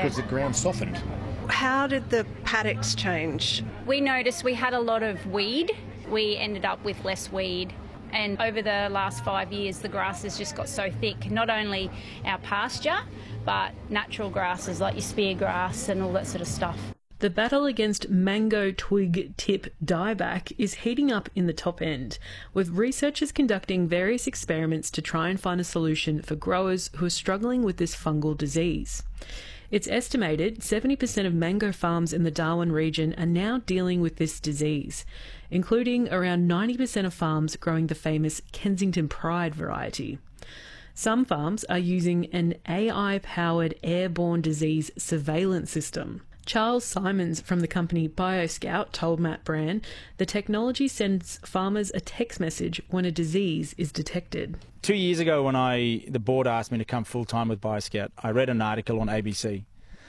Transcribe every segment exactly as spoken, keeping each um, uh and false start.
because the ground softened. How did the paddocks change? We noticed we had a lot of weed. We ended up with less weed. And over the last five years, the grass has just got so thick, not only our pasture, but natural grasses like your spear grass and all that sort of stuff. The battle against mango twig tip dieback is heating up in the top end, with researchers conducting various experiments to try and find a solution for growers who are struggling with this fungal disease. It's estimated seventy percent of mango farms in the Darwin region are now dealing with this disease, including around ninety percent of farms growing the famous Kensington Pride variety. Some farms are using an A I-powered airborne disease surveillance system. Charles Simons from the company BioScout told Matt Brand the technology sends farmers a text message when a disease is detected. Two years ago when I the board asked me to come full-time with BioScout, I read an article on A B C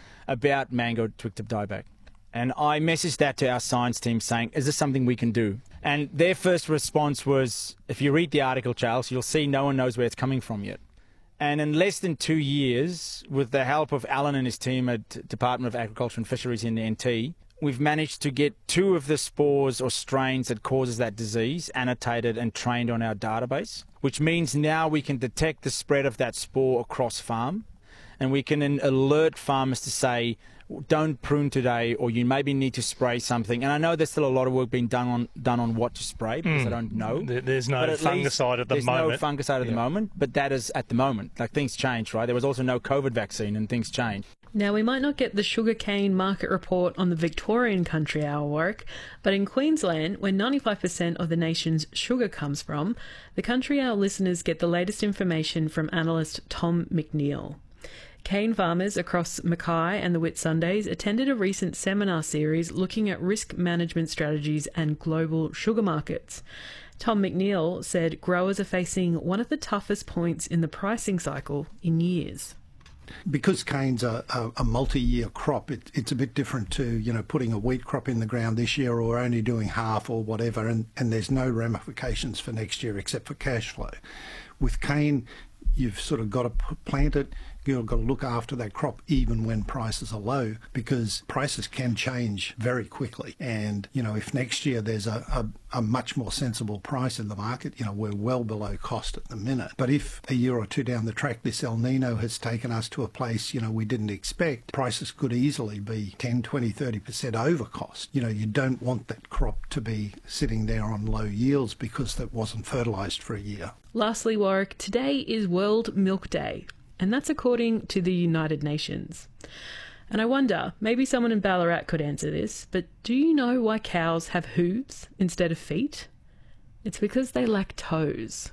about mango twig tip dieback. And I messaged that to our science team saying, is this something we can do? And their first response was, if you read the article, Charles, you'll see no one knows where it's coming from yet. And in less than two years, with the help of Alan and his team at Department of Agriculture and Fisheries in the N T, we've managed to get two of the spores or strains that causes that disease annotated and trained on our database, which means now we can detect the spread of that spore across farm, and we can then alert farmers to say, don't prune today, or you maybe need to spray something. And I know there's still a lot of work being done on done on what to spray because mm. I don't know. There's no fungicide at the there's moment. There's no fungicide at yeah. the moment, but that is at the moment. Like, things change, right? There was also no COVID vaccine, and things change. Now, we might not get the sugarcane market report on the Victorian Country Hour work, but in Queensland, where ninety-five percent of the nation's sugar comes from, the Country Hour listeners get the latest information from analyst Tom McNeil. Cane farmers across Mackay and the Whitsundays attended a recent seminar series looking at risk management strategies and global sugar markets. Tom McNeil said growers are facing one of the toughest points in the pricing cycle in years. Because cane's a, a, a multi-year crop, it, it's a bit different to, you know, putting a wheat crop in the ground this year or only doing half or whatever, and, and there's no ramifications for next year except for cash flow. With cane, you've sort of got to plant it, you've got to look after that crop even when prices are low, because prices can change very quickly. And, you know, if next year there's a, a, a much more sensible price in the market, you know, we're well below cost at the minute. But if a year or two down the track this El Nino has taken us to a place, you know, we didn't expect, prices could easily be ten, twenty, thirty percent over cost. You know, you don't want that crop to be sitting there on low yields because that wasn't fertilised for a year. Lastly, Warwick, today is World Milk Day, and that's according to the United Nations. And I wonder, maybe someone in Ballarat could answer this, but do you know why cows have hooves instead of feet? It's because they lack toes.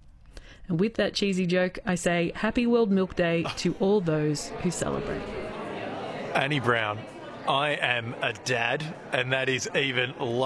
And with that cheesy joke, I say Happy World Milk Day to all those who celebrate. Annie Brown, I am a dad, and that is even lower.